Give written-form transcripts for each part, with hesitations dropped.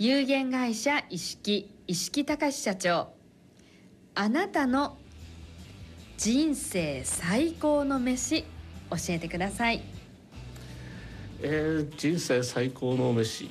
有限会社一色石木隆社長、あなたの人生最高の飯教えてください。 人生最高の飯、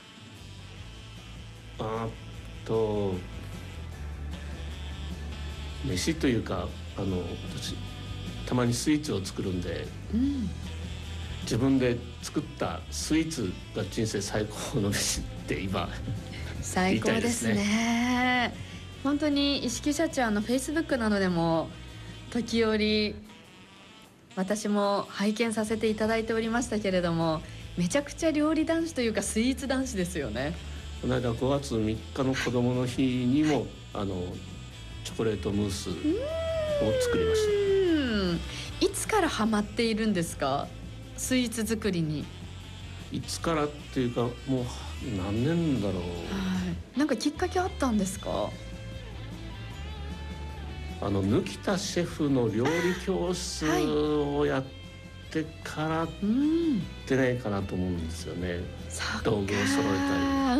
飯というか私たまにスイーツを作るんで、自分で作ったスイーツが人生最高の飯って今最高ですね。本当に石木社長のフェイスブックなどでも時折私も拝見させていただいておりましたけれども、めちゃくちゃ料理男子というかスイーツ男子ですよね。 この間5月3日の子どもの日にも、チョコレートムースを作りました。 いつからハマっているんですか、スイーツ作りに。 いつからっていうかもう何年だろう。 なんかきっかけあったんですか。 貫田シェフの料理教室をやってから出ないかなと思うんですよね。道具を揃えた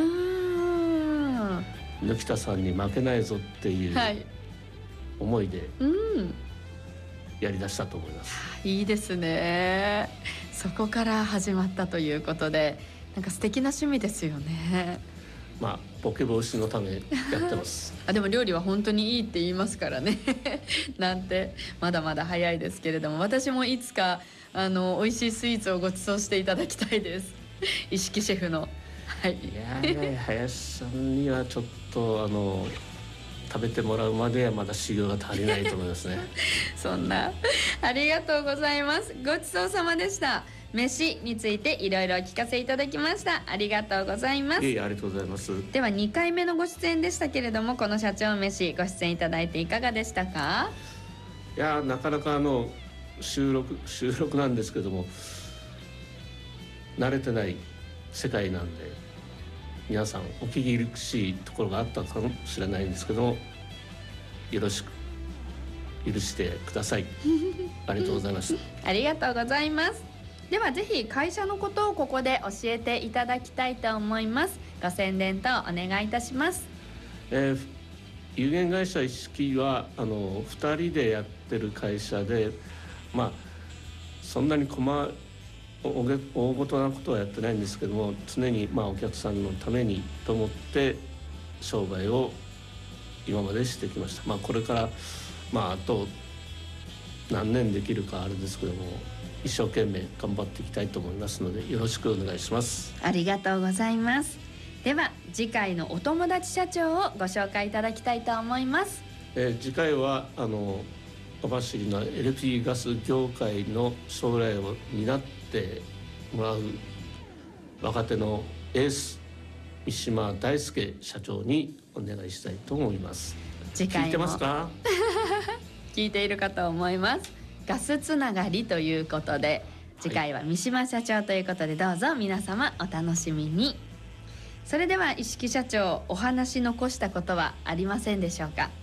り、貫田さんに負けないぞっていう思いでやりだしたと思います。 いいですね。そこから始まったということで、なんか素敵な趣味ですよね。 ボケ防止のためやってますでも料理は本当にいいって言いますからねなんてまだまだ早いですけれども、私もいつか美味しいスイーツをご馳走していただきたいです石木シェフの。 いや林さんにはちょっと食べてもらうまではまだ修行が足りないと思いますねそんな、ありがとうございます。ごちそうさまでした。飯についていろいろお聞かせいただきました。ありがとうございます。 ありがとうございます。 では2回目のご出演でしたけれども、この社長飯ご出演いただいていかがでしたか。 いやなかなか収録なんですけども、慣れてない世界なんで皆さんお聞き苦しいところがあったかもしれないんですけども、よろしく許してくださいありがとうございましたありがとうございます。ではぜひ会社のことをここで教えていただきたいと思います。ご宣伝とお願いいたします。 有限会社一色は2人でやってる会社で、そんなに大ごとなことはやってないんですけども、常にお客さんのためにと思って商売を今までしてきました。これからあと何年できるかあれですけども、一生懸命頑張っていきたいと思いますのでよろしくお願いします。 ありがとうございます。では次回のお友達社長をご紹介いただきたいと思います。 次回は網走の LP ガス業界の将来を担ってもらう若手のエース三島大輔社長にお願いしたいと思います。 次回も聞いてますか？ 聞いているかと思います。ガスつながりということで、次回は三島社長ということで、どうぞ皆様お楽しみに。それでは石木社長、お話残したことはありませんでしょうか？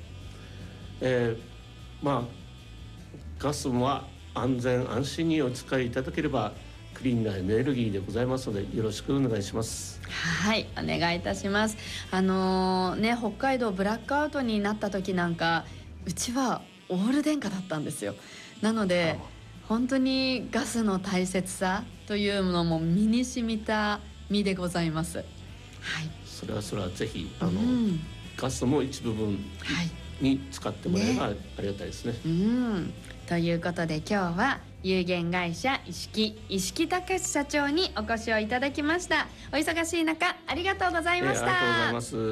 ガスは安全安心にお使いいただければクリーンなエネルギーでございますのでよろしくお願いします。 はい、お願いいたします。北海道ブラックアウトになった時なんか、うちはオール電化だったんですよ。なので本当にガスの大切さというのも身に染みた身でございます。 それはぜひガスも一部分に使ってもらえばありがたいですね。 ということで今日は有限会社石木隆社長にお越しをいただきました。お忙しい中ありがとうございました。 ありがとうございます。